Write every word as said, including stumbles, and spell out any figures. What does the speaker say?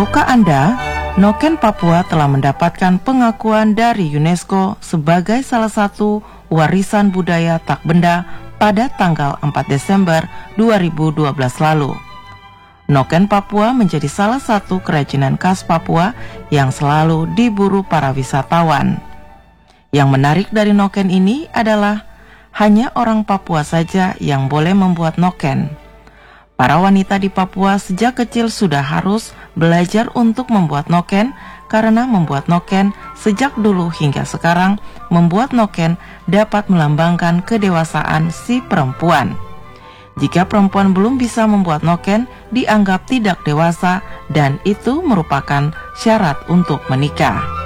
Tahukah Anda, noken Papua telah mendapatkan pengakuan dari UNESCO sebagai salah satu warisan budaya tak benda pada tanggal empat Desember dua ribu dua belas lalu. Noken Papua menjadi salah satu kerajinan khas Papua yang selalu diburu para wisatawan. Yang menarik dari noken ini adalah hanya orang Papua saja yang boleh membuat noken. Para wanita di Papua sejak kecil sudah harus belajar untuk membuat noken karena membuat noken sejak dulu hingga sekarang membuat noken dapat melambangkan kedewasaan si perempuan. Jika perempuan belum bisa membuat noken, dianggap tidak dewasa dan itu merupakan syarat untuk menikah.